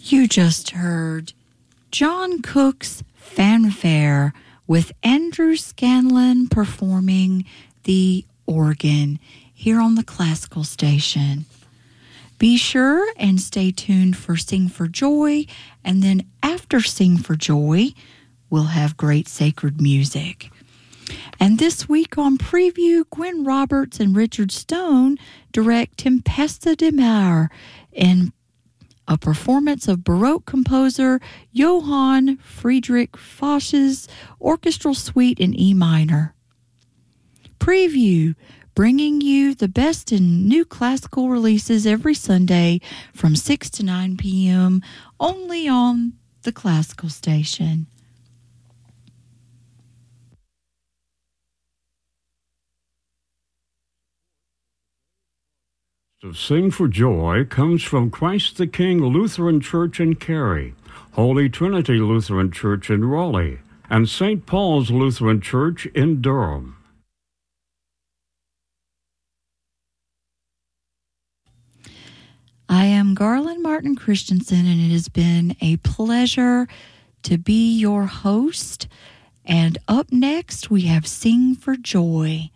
You just heard John Cook's Fanfare with Andrew Scanlon performing the organ here on the Classical Station. Be sure and stay tuned for Sing for Joy, and then after Sing for Joy, we'll have great sacred music. And this week on Preview, Gwen Roberts and Richard Stone direct Tempesta di Mare in a performance of Baroque composer Johann Friedrich Foch's Orchestral Suite in E minor. Preview, bringing you the best in new classical releases every Sunday from 6 to 9 p.m. only on the Classical Station. Sing for Joy comes from Christ the King Lutheran Church in Cary, Holy Trinity Lutheran Church in Raleigh, and St. Paul's Lutheran Church in Durham. I am Garland Martin Christensen, and it has been a pleasure to be your host. And up next, we have Sing for Joy.